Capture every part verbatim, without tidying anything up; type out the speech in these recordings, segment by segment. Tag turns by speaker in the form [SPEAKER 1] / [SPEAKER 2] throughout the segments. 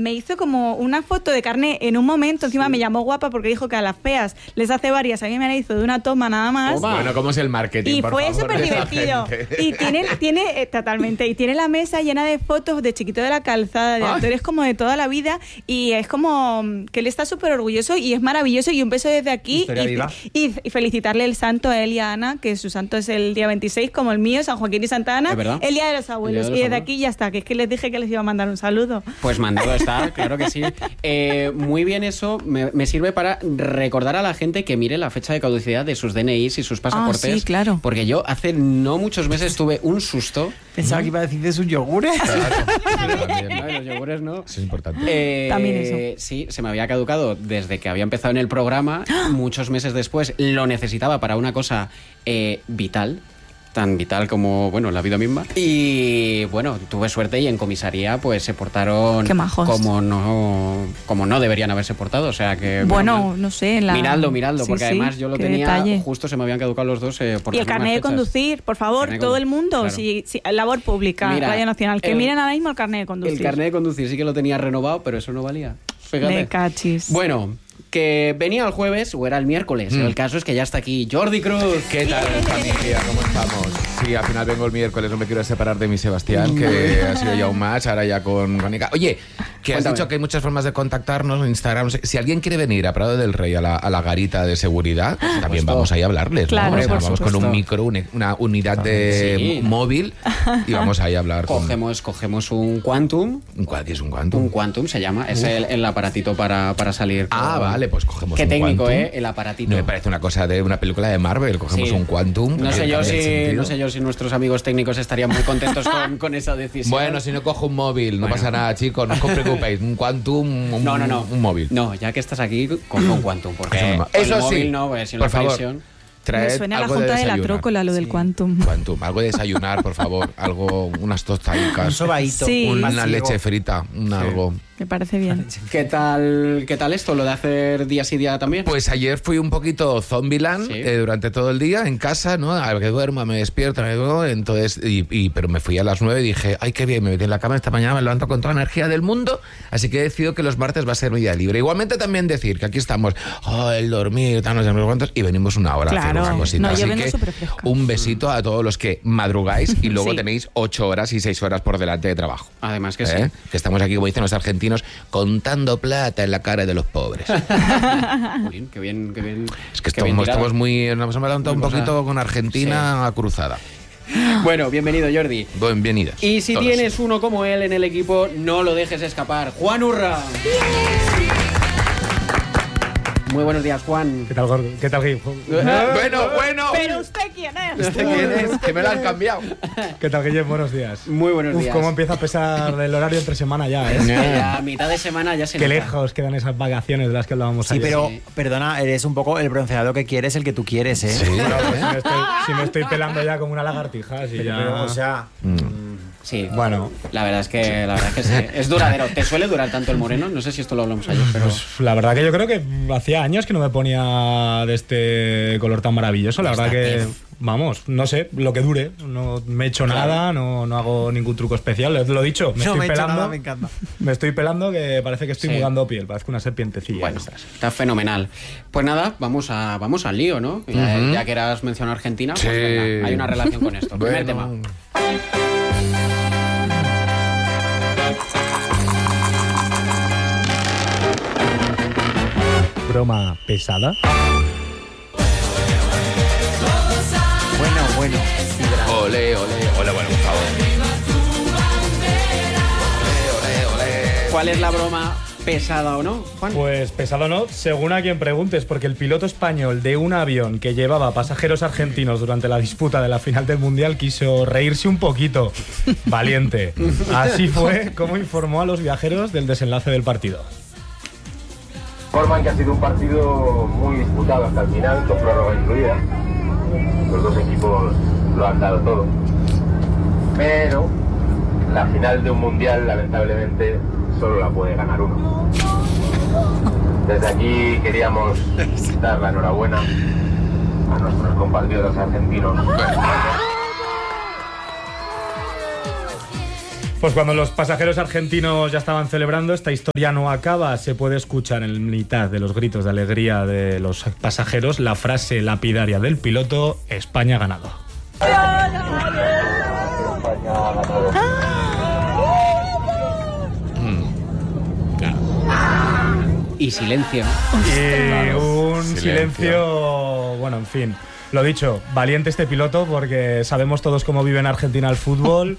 [SPEAKER 1] me hizo como una foto de carné en un momento, encima sí. me llamó guapa porque dijo que a las feas les hace varias, a mí me la hizo de una toma nada más.
[SPEAKER 2] Toma. Bueno, ¿cómo es el marketing?
[SPEAKER 1] Y
[SPEAKER 2] por
[SPEAKER 1] fue
[SPEAKER 2] súper
[SPEAKER 1] divertido. Y tiene, tiene eh, totalmente, y tiene la mesa llena de fotos de Chiquito de la Calzada, de Ay. actores como de toda la vida, y es como que él está súper orgulloso y es maravilloso, y un beso desde aquí y, y, y felicitarle el santo a él y a Ana, que su santo es el día veintiséis, como el mío, San Joaquín y Santa Ana, el día de los abuelos. De los y desde abuelos. Aquí ya está, que es que les dije que les iba a mandar un saludo.
[SPEAKER 3] Pues mandado está, claro que sí. Eh, muy bien, eso me, me sirve para recordar a la gente que mire la fecha de caducidad de sus D N Is y sus pasaportes.
[SPEAKER 1] Ah, sí, claro.
[SPEAKER 3] Porque yo hace no muchos meses tuve un susto.
[SPEAKER 4] Pensaba ¿no? que iba a decir de sus yogures.
[SPEAKER 3] Claro. No, los yogures no.
[SPEAKER 2] Eso es importante.
[SPEAKER 3] Eh,
[SPEAKER 1] También eso.
[SPEAKER 3] Sí, se me había caducado desde que había empezado en el programa. Muchos meses después lo necesitaba para una cosa eh, vital. Tan vital como, bueno, la vida misma. Y, bueno, tuve suerte y en comisaría, pues, se portaron
[SPEAKER 1] Qué majos.
[SPEAKER 3] como no como no deberían haberse portado, o sea que...
[SPEAKER 1] Bueno,
[SPEAKER 3] bueno
[SPEAKER 1] no sé... La...
[SPEAKER 3] Miradlo, miradlo,
[SPEAKER 1] sí,
[SPEAKER 3] porque
[SPEAKER 1] sí,
[SPEAKER 3] además yo lo tenía...
[SPEAKER 1] Detalle.
[SPEAKER 3] Justo se me habían caducado los dos eh, por
[SPEAKER 1] Y el
[SPEAKER 3] las
[SPEAKER 1] carnet de
[SPEAKER 3] fechas.
[SPEAKER 1] conducir, por favor,
[SPEAKER 3] Carnet
[SPEAKER 1] todo
[SPEAKER 3] condu-
[SPEAKER 1] el mundo,
[SPEAKER 3] claro.
[SPEAKER 1] si, si, labor pública,
[SPEAKER 3] Mira,
[SPEAKER 1] Radio Nacional, que
[SPEAKER 3] el,
[SPEAKER 1] miren ahora mismo el carnet de conducir.
[SPEAKER 3] El carnet de conducir sí que lo tenía renovado, pero eso no valía. Fíjate.
[SPEAKER 1] De cachis.
[SPEAKER 3] Bueno... que venía el jueves o era el miércoles. Mm. El caso es que ya está aquí Jordi Cruz.
[SPEAKER 2] ¿Qué tal, familia? ¿Cómo estamos? Sí, al final vengo el miércoles, no me quiero separar de mi Sebastián, que ha sido ya un match, ahora ya con Mónica. Oye, que has dicho que hay muchas formas de contactarnos en Instagram. Si alguien quiere venir a Prado del Rey, a la, a la garita de seguridad, pues también vamos ahí a hablarles,
[SPEAKER 1] claro,
[SPEAKER 2] ¿no? O sea,
[SPEAKER 1] por
[SPEAKER 2] vamos
[SPEAKER 1] supuesto.
[SPEAKER 2] con un micro, una, una unidad de
[SPEAKER 3] sí.
[SPEAKER 2] móvil y vamos ahí a hablar.
[SPEAKER 3] Cogemos,
[SPEAKER 2] con...
[SPEAKER 3] cogemos un Quantum.
[SPEAKER 2] ¿Qué es un Quantum?
[SPEAKER 3] Un Quantum se llama, es el, el aparatito para, para salir.
[SPEAKER 2] Ah,
[SPEAKER 3] con...
[SPEAKER 2] vale, pues cogemos
[SPEAKER 3] Qué
[SPEAKER 2] un
[SPEAKER 3] técnico,
[SPEAKER 2] Quantum.
[SPEAKER 3] ¿eh? El aparatito.
[SPEAKER 2] No me parece una cosa de una película de Marvel, cogemos
[SPEAKER 3] sí.
[SPEAKER 2] un Quantum.
[SPEAKER 3] No sé, yo si, no sé yo si nuestros amigos técnicos estarían muy contentos con, con esa decisión.
[SPEAKER 2] Bueno, si no cojo un móvil, no
[SPEAKER 3] bueno.
[SPEAKER 2] pasa nada, chicos, no os preocupéis. Un Quantum, un,
[SPEAKER 3] no, no, no.
[SPEAKER 2] un móvil.
[SPEAKER 3] No, ya que estás aquí, coge un Quantum, porque
[SPEAKER 2] eso,
[SPEAKER 3] eso
[SPEAKER 2] el
[SPEAKER 3] móvil
[SPEAKER 2] sí,
[SPEAKER 3] no, pues, si
[SPEAKER 2] por
[SPEAKER 3] la
[SPEAKER 2] favor.
[SPEAKER 3] presión...
[SPEAKER 1] Me suena a la junta de, de la trócola lo del
[SPEAKER 3] sí.
[SPEAKER 1] Quantum.
[SPEAKER 2] Quantum, algo de desayunar, por favor. Algo, unas tostadicas.
[SPEAKER 4] Un sobadito.
[SPEAKER 1] Sí.
[SPEAKER 2] Una
[SPEAKER 4] Masivo.
[SPEAKER 2] leche frita, un sí. algo.
[SPEAKER 1] Me parece bien.
[SPEAKER 3] ¿Qué tal, ¿Qué tal esto? ¿Lo de hacer día sí día también?
[SPEAKER 2] Pues ayer fui un poquito Zombieland sí. eh, durante todo el día en casa, ¿no? A ver que duerma, me despierto, me duermo, entonces, y, y, pero me fui a las nueve y dije, ay, qué bien, me metí en la cama esta mañana, me levanto con toda la energía del mundo, así que he decidido que los martes va a ser mi día libre. Igualmente también decir que aquí estamos, oh, el dormir, tal, no sé cuántos, y venimos una hora
[SPEAKER 1] claro.
[SPEAKER 2] a hacer una cosita.
[SPEAKER 1] No, yo
[SPEAKER 2] así
[SPEAKER 1] vengo
[SPEAKER 2] que
[SPEAKER 1] súper fresca.
[SPEAKER 2] Un besito a todos los que madrugáis y luego
[SPEAKER 1] sí.
[SPEAKER 2] tenéis ocho horas y seis horas por delante de trabajo.
[SPEAKER 3] Además que
[SPEAKER 2] ¿Eh?
[SPEAKER 3] sí.
[SPEAKER 2] Que estamos aquí, como dicen los argentinos, contando plata en la cara de los pobres.
[SPEAKER 3] Uy, qué bien, qué bien.
[SPEAKER 2] Es que estamos, estamos muy... Nos hemos levantado un poquito con Argentina sí. cruzada.
[SPEAKER 3] Bueno, bienvenido, Jordi.
[SPEAKER 2] Bienvenidas.
[SPEAKER 3] Y si
[SPEAKER 2] todos.
[SPEAKER 3] tienes uno como él en el equipo, no lo dejes escapar. Juan Urra. Muy buenos días, Juan.
[SPEAKER 5] ¿Qué tal, Gordo? ¿Qué tal, Guillermo?
[SPEAKER 2] Bueno, bueno.
[SPEAKER 1] ¿Pero usted quién es?
[SPEAKER 2] ¿Usted quién es? Que me lo han cambiado.
[SPEAKER 5] ¿Qué tal, Guillermo? Buenos días.
[SPEAKER 3] Muy buenos
[SPEAKER 5] Uf,
[SPEAKER 3] días.
[SPEAKER 5] cómo empieza a pesar el horario entre semana ya, ¿eh?
[SPEAKER 3] Ya a mitad de semana ya se
[SPEAKER 5] Qué
[SPEAKER 3] nota.
[SPEAKER 5] lejos quedan esas vacaciones de las que hablábamos
[SPEAKER 4] Sí,
[SPEAKER 5] ayer.
[SPEAKER 4] pero,
[SPEAKER 3] Sí.
[SPEAKER 4] perdona, eres un poco el bronceado que quieres, el que tú quieres, ¿eh?
[SPEAKER 2] Sí,
[SPEAKER 5] No, pues si, me estoy, si me estoy pelando ya como una lagartija, si ya...
[SPEAKER 4] Pero, o sea...
[SPEAKER 2] Mm.
[SPEAKER 3] Sí,
[SPEAKER 5] Bueno.
[SPEAKER 3] la verdad es que la verdad es que sí. Es duradero. ¿Te suele durar tanto el moreno? No sé si esto lo hablamos ayer, pero
[SPEAKER 5] Pues la verdad que yo creo que hacía años que no me ponía de este color tan maravilloso. La verdad que, vamos, no sé, lo que dure. No me he hecho
[SPEAKER 3] Claro.
[SPEAKER 5] nada, no, no hago ningún truco especial. Lo he dicho, me
[SPEAKER 4] No
[SPEAKER 5] estoy
[SPEAKER 4] me he hecho
[SPEAKER 5] pelando.
[SPEAKER 4] nada, me encanta.
[SPEAKER 5] Me estoy pelando que parece que estoy
[SPEAKER 3] Sí.
[SPEAKER 5] mudando piel, parezco una serpientecilla.
[SPEAKER 3] bueno,
[SPEAKER 5] de esas.
[SPEAKER 3] está fenomenal. Pues nada, vamos a vamos al lío, ¿no? Ya,
[SPEAKER 2] Ujú.
[SPEAKER 3] ya que eras mencionado Argentina, pues
[SPEAKER 2] Sí.
[SPEAKER 3] venga, hay una relación con esto. Primer tema.
[SPEAKER 2] Bueno.
[SPEAKER 5] Broma pesada.
[SPEAKER 4] Bueno, bueno.
[SPEAKER 2] Ole, ole, ole, bueno, por favor. Ole, ole, ole.
[SPEAKER 3] ¿Cuál es la broma pesada o no, Juan?
[SPEAKER 5] Pues pesado no, según a quien preguntes, porque el piloto español de un avión que llevaba pasajeros argentinos durante la disputa de la final del Mundial quiso reírse un poquito. Valiente. Así fue como informó a los viajeros del desenlace del partido.
[SPEAKER 6] Forman que ha sido un partido muy disputado hasta el final, con prórroga incluida. Los dos equipos lo han dado todo. Pero la final de un mundial, lamentablemente, solo la puede ganar uno. Desde aquí queríamos dar la enhorabuena a nuestros compatriotas argentinos.
[SPEAKER 5] Pues cuando los pasajeros argentinos ya estaban celebrando, esta historia no acaba, se puede escuchar en mitad de los gritos de alegría de los pasajeros la frase lapidaria del piloto: España ha ganado.
[SPEAKER 3] Y silencio.
[SPEAKER 5] Y un
[SPEAKER 2] Silencio.
[SPEAKER 5] silencio, bueno, en fin. Lo dicho, valiente este piloto porque sabemos todos cómo vive en Argentina el fútbol.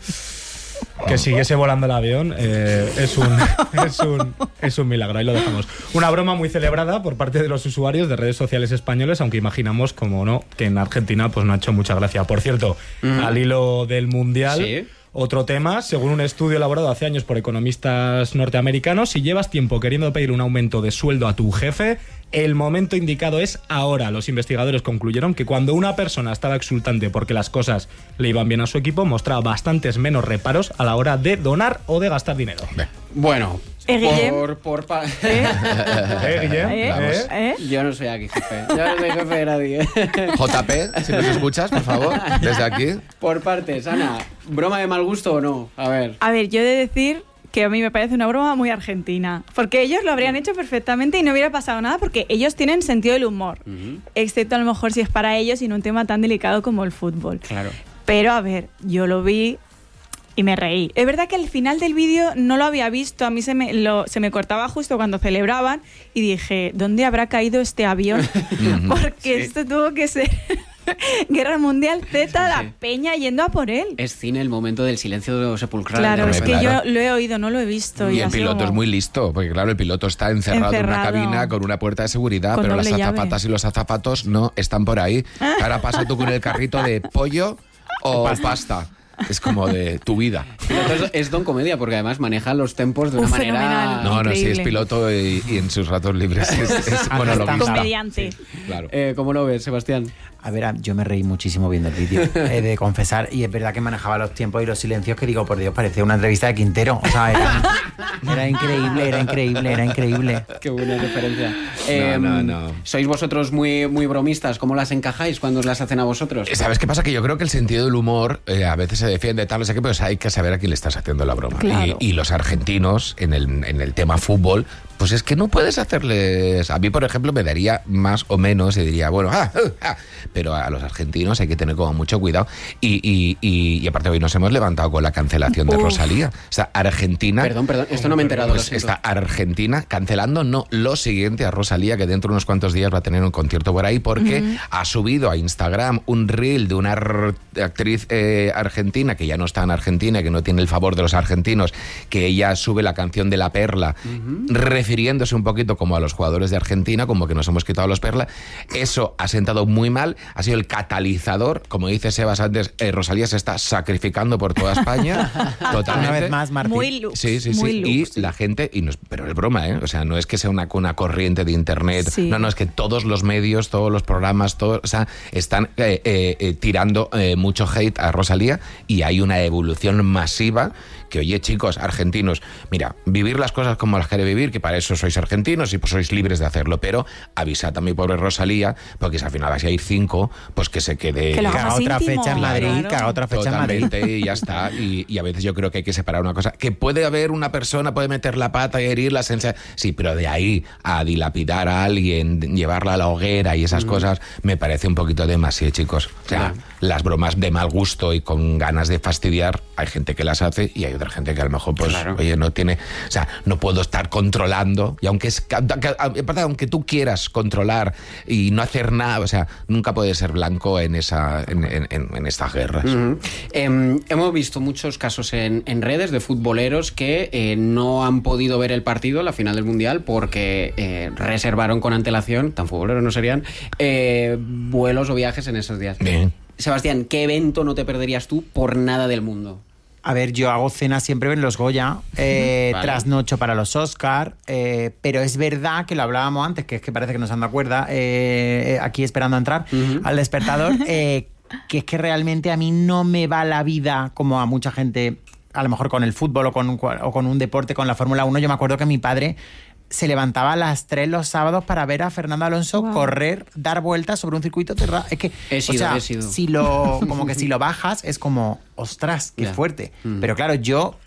[SPEAKER 5] Que siguiese volando el avión eh, es, un, es, un, es un milagro, ahí lo dejamos. Una broma muy celebrada por parte de los usuarios de redes sociales españoles, aunque imaginamos, como no, que en Argentina pues no ha hecho mucha gracia. Por cierto, mm. al hilo del Mundial...
[SPEAKER 3] ¿Sí?
[SPEAKER 5] Otro tema, según un estudio elaborado hace años por economistas norteamericanos, si llevas tiempo queriendo pedir un aumento de sueldo a tu jefe, el momento indicado es ahora. Los investigadores concluyeron que cuando una persona estaba exultante porque las cosas le iban bien a su equipo, mostraba bastantes menos reparos a la hora de donar o de gastar dinero.
[SPEAKER 3] Bueno,
[SPEAKER 1] ¿Eh, Guillem?
[SPEAKER 3] por... por pa-
[SPEAKER 1] ¿Eh?
[SPEAKER 5] ¿Eh, Guillem?
[SPEAKER 1] ¿Eh?
[SPEAKER 5] ¿Eh?
[SPEAKER 1] ¿Eh?
[SPEAKER 3] Yo no soy aquí jefe. Yo no soy jefe de nadie.
[SPEAKER 2] J P, si nos escuchas, por favor, desde aquí.
[SPEAKER 3] Por partes, Ana, ¿broma de mal gusto o no? A ver.
[SPEAKER 1] A ver, yo he de decir que a mí me parece una broma muy argentina, porque ellos lo habrían hecho perfectamente y no hubiera pasado nada, porque ellos tienen sentido del humor, uh-huh. excepto a lo mejor si es para ellos y en un tema tan delicado como el fútbol.
[SPEAKER 3] Claro.
[SPEAKER 1] Pero a ver, yo lo vi y me reí. Es verdad que al final del vídeo no lo había visto, a mí se me, lo, se me cortaba justo cuando celebraban y dije, ¿dónde habrá caído este avión? Porque sí. esto tuvo que ser... Guerra Mundial Z, sí, la sí. peña yendo a por él.
[SPEAKER 3] Es cine, el momento del silencio sepulcral.
[SPEAKER 1] Claro, es que
[SPEAKER 2] claro.
[SPEAKER 1] yo lo he oído, no lo he visto.
[SPEAKER 2] Y,
[SPEAKER 1] y
[SPEAKER 2] el piloto
[SPEAKER 1] como...
[SPEAKER 2] es muy listo, porque claro, el piloto está encerrado, encerrado. en una cabina con una puerta de seguridad,
[SPEAKER 1] con
[SPEAKER 2] pero las azafatas
[SPEAKER 1] llave.
[SPEAKER 2] y los azafatos no están por ahí. Ahora pasa tú con el carrito de pollo o pasta. pasta. Es como de tu vida.
[SPEAKER 3] Piloto es Don Comedia, porque además maneja los tempos de una
[SPEAKER 1] Uf,
[SPEAKER 3] manera...
[SPEAKER 1] fenomenal.
[SPEAKER 2] No, no, sí,
[SPEAKER 1] Increíble.
[SPEAKER 2] es piloto y, y en sus ratos libres es, es monologuista.
[SPEAKER 1] Comediante.
[SPEAKER 2] Sí, claro.
[SPEAKER 3] Eh, ¿Cómo lo ves, Sebastián?
[SPEAKER 4] A ver, yo me reí muchísimo viendo el vídeo, he de confesar, y es verdad que manejaba los tiempos y los silencios que digo, por Dios, parecía una entrevista de Quintero. O sea, era, era increíble, era increíble, era increíble.
[SPEAKER 3] Qué buena referencia.
[SPEAKER 2] No,
[SPEAKER 3] eh,
[SPEAKER 2] no, no.
[SPEAKER 3] ¿Sois vosotros muy, muy bromistas? ¿Cómo las encajáis cuando os las hacen a vosotros?
[SPEAKER 2] ¿Sabes qué pasa? Que yo creo que el sentido del humor eh, a veces se defiende tal, no sé qué, pero hay que saber a quién le estás haciendo la broma.
[SPEAKER 1] Claro.
[SPEAKER 2] Y, y los argentinos, en el, en el tema fútbol, pues es que no puedes hacerles... A mí, por ejemplo, me daría más o menos y diría, bueno, ah, ah, pero a los argentinos hay que tener como mucho cuidado. Y, y, y, y aparte hoy nos hemos levantado con la cancelación de
[SPEAKER 1] Uf.
[SPEAKER 2] Rosalía. O sea, Argentina...
[SPEAKER 3] Perdón, perdón, esto no me he enterado.
[SPEAKER 2] Pues está Argentina cancelando, no, lo siguiente a Rosalía, que dentro de unos cuantos días va a tener un concierto por ahí, porque uh-huh. ha subido a Instagram un reel de una r- actriz eh, argentina, que ya no está en Argentina, que no tiene el favor de los argentinos, que ella sube la canción de La Perla, uh-huh. refiriéndose un poquito como a los jugadores de Argentina, como que nos hemos quitado los Perla. Eso ha sentado muy mal, ha sido el catalizador, como dice Sebas antes, eh, Rosalía se está sacrificando por toda España, totalmente.
[SPEAKER 4] Una vez más, Martín.
[SPEAKER 1] Muy lux,
[SPEAKER 2] Sí, sí,
[SPEAKER 1] muy
[SPEAKER 2] sí.
[SPEAKER 1] lux,
[SPEAKER 2] y
[SPEAKER 1] sí.
[SPEAKER 2] la gente, y no es, pero es broma, ¿eh? O sea, no es que sea una, una corriente de internet.
[SPEAKER 1] Sí.
[SPEAKER 2] No, no, es que todos los medios, todos los programas, todos, o sea, están eh, eh, eh, tirando eh, mucho hate a Rosalía y hay una evolución masiva que, oye, chicos, argentinos, mira, vivir las cosas como las quiere vivir, que para eso sois argentinos y pues sois libres de hacerlo, pero avisad a mi pobre Rosalía, porque si al final vais a ir cinco, pues que se quede...
[SPEAKER 1] Que lo
[SPEAKER 4] Que haga
[SPEAKER 1] más
[SPEAKER 4] otra
[SPEAKER 1] íntimo,
[SPEAKER 4] fecha en Madrid,
[SPEAKER 1] claro.
[SPEAKER 4] que haga otra fecha en Madrid.
[SPEAKER 2] Totalmente, y ya está. Y, y a veces yo creo que hay que separar una cosa. Que puede haber una persona, puede meter la pata y herir la sensación. Sí, pero de ahí a dilapidar a alguien, llevarla a la hoguera y esas mm. cosas, me parece un poquito demasiado, chicos. O sea, claro. las bromas de mal gusto y con ganas de fastidiar, hay gente que las hace y hay otra gente que a lo mejor, pues, claro. oye, no tiene... O sea, no puedo estar controlando. Y aunque, es, aunque tú quieras controlar y no hacer nada, o sea, nunca puedes ser blanco en, esa, en, en, en estas guerras.
[SPEAKER 3] Uh-huh. Eh, hemos visto muchos casos en, en redes de futboleros que eh, no han podido ver el partido, la final del Mundial, porque eh, reservaron con antelación, tan futboleros no serían, eh, vuelos o viajes en esos días.
[SPEAKER 2] Bien.
[SPEAKER 3] Sebastián, ¿qué evento no te perderías tú por nada del mundo?
[SPEAKER 4] A ver, yo hago cena siempre en los Goya, eh, vale. trasnocho para los Oscar, eh, pero es verdad que lo hablábamos antes, que es que parece que nos han dado cuerda, eh, aquí esperando a entrar uh-huh. al despertador, eh, que es que realmente a mí no me va la vida como a mucha gente, a lo mejor con el fútbol o con, o con un deporte, con la Fórmula uno. Yo me acuerdo que mi padre se levantaba a las tres los sábados para ver a Fernando Alonso wow. correr, dar vueltas sobre un circuito cerrado. Es que,
[SPEAKER 3] he sido,
[SPEAKER 4] o sea,
[SPEAKER 3] he sido.
[SPEAKER 4] si lo, como que si lo bajas es como, ostras, qué yeah. fuerte. Mm. Pero claro, yo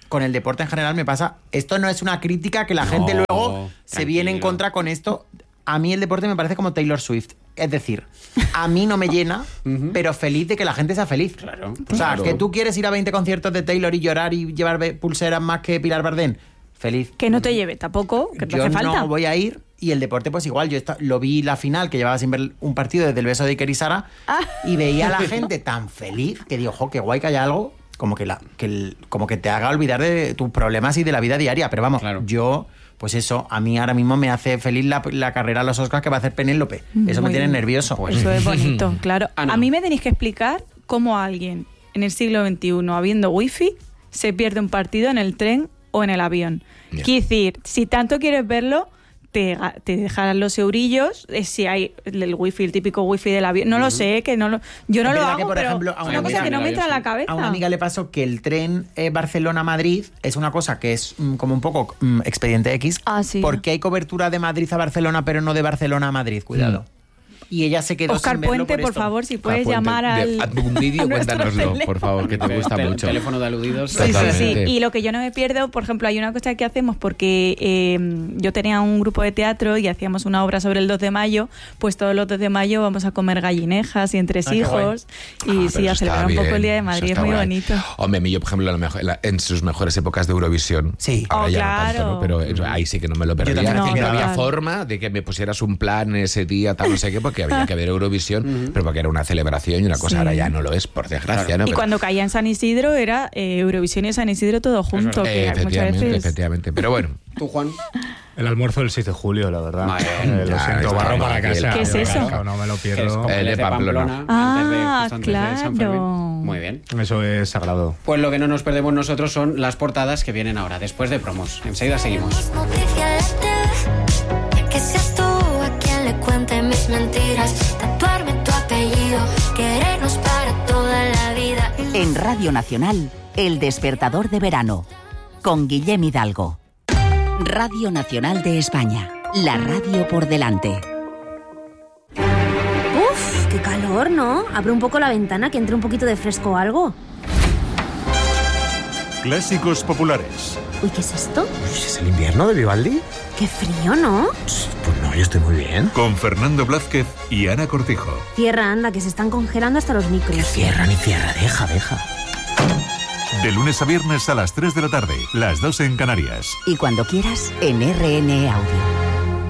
[SPEAKER 4] con el deporte en general me pasa. Esto no es una crítica que la
[SPEAKER 3] No,
[SPEAKER 4] gente luego
[SPEAKER 3] tranquilo.
[SPEAKER 4] se viene en contra con esto. A mí el deporte me parece como Taylor Swift. Es decir, a mí no me llena, pero feliz de que la gente sea feliz.
[SPEAKER 3] Claro.
[SPEAKER 4] O sea,
[SPEAKER 3] Claro.
[SPEAKER 4] que tú quieres ir a veinte conciertos de Taylor y llorar y llevar be- pulseras más que Pilar Bardén. Feliz.
[SPEAKER 1] Que no te lleve tampoco, que te
[SPEAKER 4] Yo
[SPEAKER 1] hace falta.
[SPEAKER 4] no voy a ir y el deporte pues igual. Yo esta- lo vi la final, que llevaba sin ver un partido desde el beso de Iker y Sara,
[SPEAKER 1] Ah.
[SPEAKER 4] y veía a la gente tan feliz que digo, jo, qué guay que haya algo como que, la, que, el- como que te haga olvidar de tus problemas y de la vida diaria. Pero vamos,
[SPEAKER 3] Claro.
[SPEAKER 4] yo, pues eso, a mí ahora mismo me hace feliz la, la carrera a los Oscars que va a hacer Penélope. Eso me
[SPEAKER 1] Muy
[SPEAKER 4] tiene
[SPEAKER 1] bien.
[SPEAKER 4] nervioso.
[SPEAKER 3] Pues
[SPEAKER 1] Eso es bonito, claro.
[SPEAKER 3] Ana.
[SPEAKER 1] A mí me tenéis que explicar cómo alguien en el siglo veintiuno, habiendo wifi, se pierde un partido en el tren o en el avión.
[SPEAKER 2] Ya.
[SPEAKER 1] Quiero decir, si tanto quieres verlo, te, ga- te dejarán los eurillos, eh, si hay el, el wifi, el típico wifi del avión. No lo sé, que no lo, yo no
[SPEAKER 4] Es
[SPEAKER 1] lo
[SPEAKER 4] verdad
[SPEAKER 1] hago,
[SPEAKER 4] que, por
[SPEAKER 1] pero
[SPEAKER 4] ejemplo, a
[SPEAKER 1] es
[SPEAKER 4] una
[SPEAKER 1] una cosa
[SPEAKER 4] amiga-
[SPEAKER 1] que no me entra en la cabeza.
[SPEAKER 4] A una amiga le pasó que el tren eh, Barcelona-Madrid es una cosa que es mm, como un poco mm, expediente X.
[SPEAKER 1] Ah, sí.
[SPEAKER 4] Porque hay cobertura de Madrid a Barcelona, pero no de Barcelona a Madrid. Cuidado. Y ella se quedó
[SPEAKER 1] Oscar
[SPEAKER 4] sin verlo
[SPEAKER 1] Puente,
[SPEAKER 4] por,
[SPEAKER 1] por
[SPEAKER 4] esto.
[SPEAKER 1] favor, si
[SPEAKER 2] Ah,
[SPEAKER 1] puedes
[SPEAKER 2] Puente,
[SPEAKER 1] llamar al...
[SPEAKER 2] de- hazme un vídeo,
[SPEAKER 1] a nuestro
[SPEAKER 2] cuéntanoslo, por
[SPEAKER 1] teléfono.
[SPEAKER 2] favor, que te gusta
[SPEAKER 3] Tel-
[SPEAKER 2] mucho.
[SPEAKER 3] Teléfono de aludidos.
[SPEAKER 1] Sí, sí, sí.
[SPEAKER 2] Totalmente.
[SPEAKER 1] Y lo que yo no me pierdo, por ejemplo, hay una cosa que hacemos porque eh, yo tenía un grupo de teatro y hacíamos una obra sobre el dos de mayo, pues todos los dos de mayo vamos a comer gallinejas y entresijos y
[SPEAKER 2] Ah,
[SPEAKER 1] sí,
[SPEAKER 2] pero
[SPEAKER 1] a
[SPEAKER 2] eso
[SPEAKER 1] celebrar
[SPEAKER 2] está
[SPEAKER 1] un poco
[SPEAKER 2] bien,
[SPEAKER 1] el Día de
[SPEAKER 2] eso
[SPEAKER 1] Madrid, es
[SPEAKER 2] está
[SPEAKER 1] muy
[SPEAKER 2] guay.
[SPEAKER 1] bonito.
[SPEAKER 2] Hombre, a mí yo, por ejemplo, en, la mejor- en la- en sus mejores épocas de Eurovisión,
[SPEAKER 4] Sí.
[SPEAKER 2] ahora
[SPEAKER 1] Oh,
[SPEAKER 2] ya no
[SPEAKER 1] claro.
[SPEAKER 2] tanto, ¿no? Pero eso, ahí sí que no me lo perdía.
[SPEAKER 4] también
[SPEAKER 2] Y
[SPEAKER 1] hacía
[SPEAKER 2] no había
[SPEAKER 1] total.
[SPEAKER 2] forma de que me pusieras un plan ese día, tal, no sé qué, porque había que ver Eurovisión, pero porque era una celebración y una cosa,
[SPEAKER 1] Sí.
[SPEAKER 2] ahora ya no lo es, por desgracia, ¿no?
[SPEAKER 1] Y
[SPEAKER 2] Pero-
[SPEAKER 1] cuando caía en San Isidro era eh, Eurovisión y San Isidro todo junto,
[SPEAKER 2] Eh,
[SPEAKER 1] que muchas
[SPEAKER 2] efectivamente,
[SPEAKER 1] veces...
[SPEAKER 2] efectivamente. Pero bueno,
[SPEAKER 3] ¿Tú, Juan?
[SPEAKER 5] El almuerzo del seis de julio, la verdad.
[SPEAKER 3] Vale.
[SPEAKER 5] Eh, lo
[SPEAKER 2] Ya,
[SPEAKER 5] siento,
[SPEAKER 2] está
[SPEAKER 5] barro
[SPEAKER 2] bien.
[SPEAKER 5] para casa.
[SPEAKER 1] ¿Qué es
[SPEAKER 5] Yo,
[SPEAKER 1] eso?
[SPEAKER 5] claro, no me lo
[SPEAKER 3] Que es
[SPEAKER 5] pierdo.
[SPEAKER 3] como
[SPEAKER 2] El de
[SPEAKER 3] de
[SPEAKER 2] Pamplona.
[SPEAKER 3] Pamplona.
[SPEAKER 1] Ah,
[SPEAKER 3] antes de, justo antes de San
[SPEAKER 1] claro.
[SPEAKER 3] Fermín. Muy bien.
[SPEAKER 5] Eso es sagrado.
[SPEAKER 3] Pues lo que no nos perdemos nosotros son las portadas que vienen ahora, después de promos. Enseguida seguimos.
[SPEAKER 7] Noticia de T V, que seas tú a quien le cuente mis mentiras, tatuarme tu apellido, querernos para toda la vida.
[SPEAKER 8] En Radio Nacional, El Despertador de Verano, con Guillem Hidalgo. Radio Nacional de España, la radio por delante.
[SPEAKER 9] Uf, qué calor, ¿no? Abre un poco la ventana que entre un poquito de fresco o algo.
[SPEAKER 10] Clásicos populares.
[SPEAKER 9] Uy, ¿qué es esto?
[SPEAKER 11] ¿Es el invierno de Vivaldi?
[SPEAKER 9] Qué frío, ¿no?
[SPEAKER 11] Pues no, yo estoy muy bien.
[SPEAKER 10] Con Fernando Blázquez y Ana Cortijo.
[SPEAKER 9] Cierra, anda, que se están congelando hasta los micros.
[SPEAKER 11] Cierra ni cierra, deja, deja.
[SPEAKER 10] De lunes a viernes a las tres de la tarde, las dos en Canarias.
[SPEAKER 8] Y cuando quieras, en R N Audio.